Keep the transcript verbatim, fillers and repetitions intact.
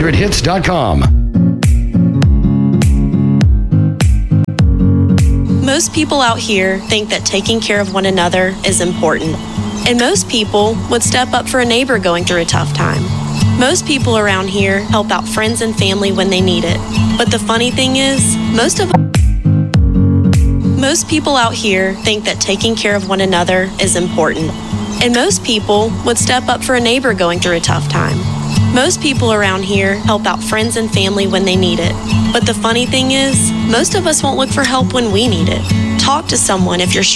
hundred hits dot com. Most people out here think that taking care of one another is important. And most people would step up for a neighbor going through a tough time. Most people around here help out friends and family when they need it. But the funny thing is, most of most people out here think that taking care of one another is important. And most people would step up for a neighbor going through a tough time. Most people around here help out friends and family when they need it. But the funny thing is, most of us won't look for help when we need it. Talk to someone if you're